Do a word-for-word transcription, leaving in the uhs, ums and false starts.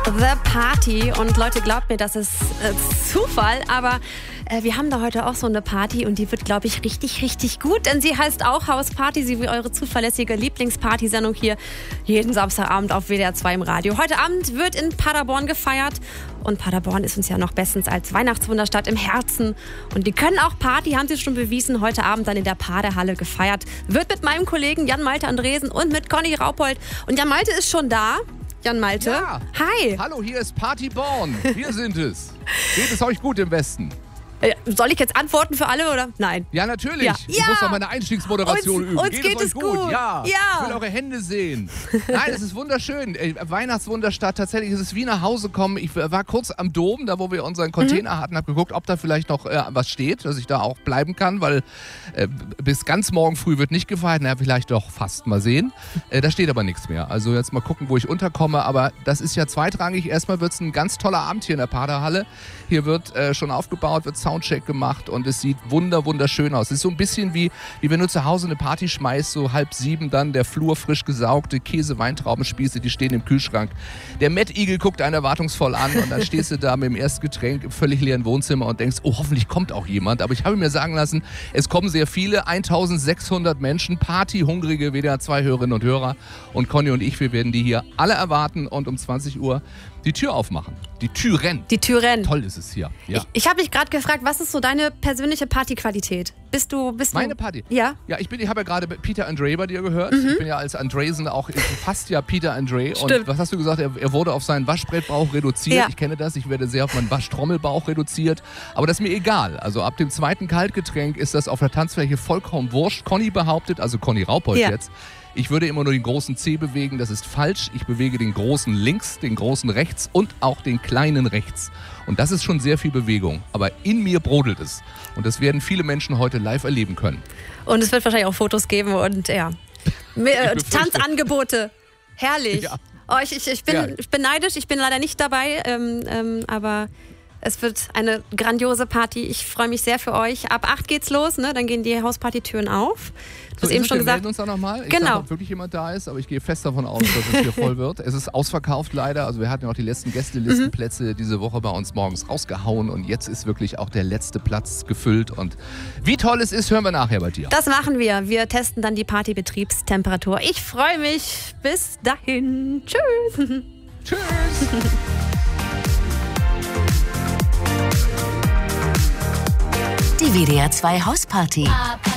The Party. Und Leute, glaubt mir, das ist äh, Zufall, aber äh, wir haben da heute auch so eine Party und die wird, glaube ich, richtig, richtig gut, denn sie heißt auch Hausparty, sie wie eure zuverlässige Lieblingspartysendung hier jeden Samstagabend auf W D R zwei im Radio. Heute Abend wird in Paderborn gefeiert und Paderborn ist uns ja noch bestens als Weihnachtswunderstadt im Herzen und die können auch Party, haben sie schon bewiesen, heute Abend dann in der Paderhalle gefeiert. Wird mit meinem Kollegen Jan-Malte Andresen und mit Conny Raupold und Jan-Malte ist schon da. Jan-Malte. Ja. Hi. Hallo, hier ist Partyborn. Wir sind es. Geht es euch gut im Westen? Soll ich jetzt antworten für alle oder? Nein. Ja, natürlich. Ja. Ich Ja. muss doch meine Einstiegsmoderation Uns- üben. uns geht, geht es es euch gut? gut. Ja. Ja. Ich will eure Hände sehen. Nein, es ist wunderschön. Äh, Weihnachtswunderstadt, tatsächlich ist es wie nach Hause kommen. Ich war kurz am Dom, da wo wir unseren Container mhm. hatten, habe geguckt, ob da vielleicht noch äh, was steht, dass ich da auch bleiben kann, weil äh, bis ganz morgen früh wird nicht gefeiert. Na, vielleicht doch fast mal sehen. Äh, da steht aber nichts mehr. Also jetzt mal gucken, wo ich unterkomme. Aber das ist ja zweitrangig. Erstmal wird es ein ganz toller Abend hier in der Paderhalle. Hier wird äh, schon aufgebaut, wird Soundcheck gemacht und es sieht wunder, wunderschön aus. Es ist so ein bisschen wie, wie wenn du zu Hause eine Party schmeißt, so halb sieben dann, der Flur frisch gesaugte Käse-Weintraubenspieße, die stehen im Kühlschrank. Der Mad Eagle guckt einen erwartungsvoll an und dann stehst du da mit dem ersten Getränk im völlig leeren Wohnzimmer und denkst, oh, hoffentlich kommt auch jemand. Aber ich habe mir sagen lassen, es kommen sehr viele, eintausendsechshundert Menschen, partyhungrige W D R zwei Hörerinnen und Hörer. Und Conny und ich, wir werden die hier alle erwarten und um zwanzig Uhr die Tür aufmachen. Die Türen. Die Türen. Toll ist es hier. Ja. Ich, ich habe mich gerade gefragt, was ist so deine persönliche Partyqualität? Bist du, bist du... Meine Party? Ja. Ja, ich, bin, ich habe ja gerade Peter Andre bei dir gehört. Mhm. Ich bin ja als Andresen auch fast ja Peter Andre. Stimmt. Und was hast du gesagt? Er, er wurde auf seinen Waschbrettbauch reduziert. Ja. Ich kenne das. Ich werde sehr auf meinen Waschtrommelbauch reduziert. Aber das ist mir egal. Also ab dem zweiten Kaltgetränk ist das auf der Tanzfläche vollkommen wurscht. Conny behauptet, also Conny Raupold Ja. jetzt, ich würde immer nur den großen C bewegen, das ist falsch. Ich bewege den großen links, den großen rechts und auch den kleinen rechts. Und das ist schon sehr viel Bewegung. Aber in mir brodelt es. Und das werden viele Menschen heute live erleben können. Und es wird wahrscheinlich auch Fotos geben und ja. Äh, Tanzangebote. Herrlich. Ja. Oh, ich, ich, ich, bin, Ja. ich bin neidisch, ich bin leider nicht dabei, ähm, ähm, aber es wird eine grandiose Party. Ich freue mich sehr für euch. Ab acht geht's los, ne? Dann gehen die Hausparty-Türen auf. Du So hast eben ist es, schon wir gesagt. melden uns da nochmal. Ich Genau. sag, ob wirklich jemand da ist, aber ich gehe fest davon aus, dass es hier voll wird. Es ist ausverkauft leider. Also wir hatten ja auch die letzten Gästelistenplätze Mhm. diese Woche bei uns morgens rausgehauen und jetzt ist wirklich auch der letzte Platz gefüllt. Und wie toll es ist, hören wir nachher bei dir. Das machen wir. Wir testen dann die Partybetriebstemperatur. Ich freue mich. Bis dahin. Tschüss. Tschüss! Die W D R zwei Hausparty.